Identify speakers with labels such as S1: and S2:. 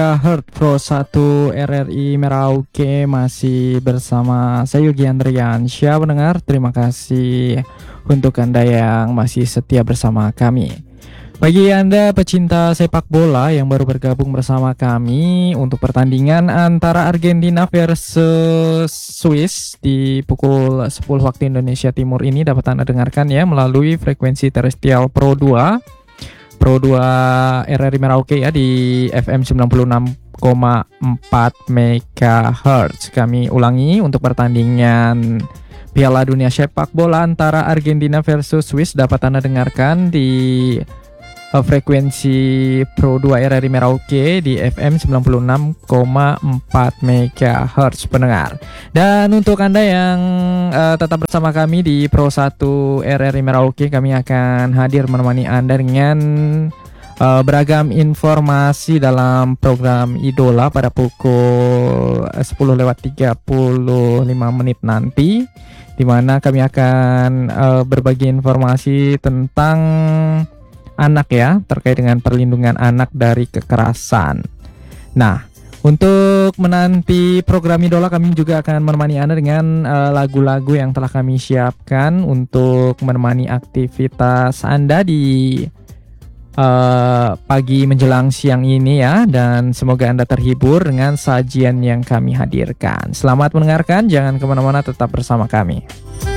S1: Heard Pro 1 RRI Merauke masih bersama saya Yogi Andriansyah. Pendengar, terima kasih untuk Anda yang masih setia bersama kami. Bagi Anda pecinta sepak bola yang baru bergabung bersama kami untuk pertandingan antara Argentina versus Swiss di pukul 10 waktu Indonesia Timur ini dapat Anda dengarkan ya melalui frekuensi terestrial Pro 2 RRI Merauke ya di FM 96,4 MHz. Kami ulangi untuk pertandingan Piala Dunia Sepak Bola antara Argentina versus Swiss dapat Anda dengarkan di frekuensi Pro 2 RRI Merauke di FM 96,4 MHz pendengar. Dan untuk Anda yang tetap bersama kami di Pro 1 RRI Merauke, kami akan hadir menemani Anda dengan beragam informasi dalam program Idola pada pukul 10:35 nanti, di mana kami akan berbagi informasi tentang anak ya, terkait dengan perlindungan anak dari kekerasan. Nah, untuk menanti program Idola, kami juga akan menemani Anda dengan lagu-lagu yang telah kami siapkan untuk menemani aktivitas Anda di pagi menjelang siang ini ya. Dan semoga Anda terhibur dengan sajian yang kami hadirkan. Selamat mendengarkan, jangan kemana-mana, tetap bersama kami.